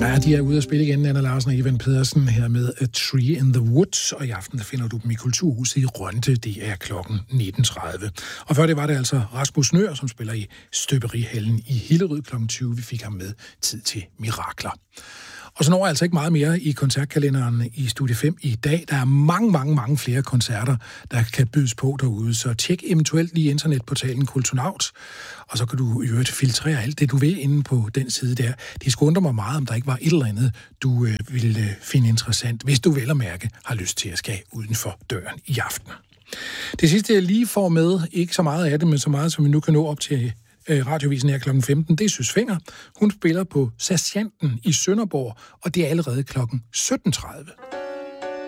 Ja, de er ude at spille igen, Anna Larsen og Ivan Pedersen, her med A Tree in the Woods, og i aften finder du dem i Kulturhuset i Rønte, det er klokken 19.30. Og før det var det altså Rasmus Nøhr, som spiller i Støberihallen i Hillerød klokken 20. Vi fik ham med Tid til Mirakler. Og så når altså ikke meget mere i koncertkalenderen i Studie 5 i dag. Der er mange flere koncerter, der kan bydes på derude, så tjek eventuelt lige internetportalen Kulturnaut, og så kan du i øvrigt filtrere alt det, du vil inde på den side der. Det skulle undre mig meget, om der ikke var et eller andet, du ville finde interessant, hvis du vel at mærke har lyst til at skal uden for døren i aften. Det sidste, jeg lige får med, ikke så meget af det, men så meget, som vi nu kan nå op til radiovisen her kl. 15, det er Søs Fenger. Hun spiller på Sergeanten i Sønderborg, og det er allerede kl. 17.30.